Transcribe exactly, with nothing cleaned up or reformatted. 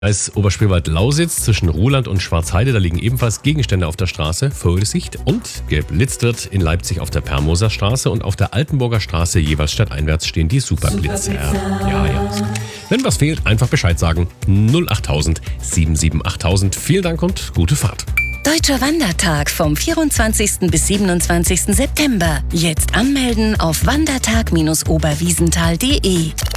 Da ist Oberspreewald-Lausitz zwischen Ruhland und Schwarzheide. Da liegen ebenfalls Gegenstände auf der Straße. Vorsicht. Und geblitzt wird in Leipzig auf der Permoser Straße und auf der Altenburger Straße jeweils stadteinwärts stehen die Superblitzer. Ja, ja. Wenn was fehlt, einfach Bescheid sagen. null achttausend sieben sieben achttausend. Vielen Dank und gute Fahrt. Deutscher Wandertag vom vierundzwanzigsten bis siebenundzwanzigsten September. Jetzt anmelden auf wandertag Bindestrich oberwiesenthal punkt de.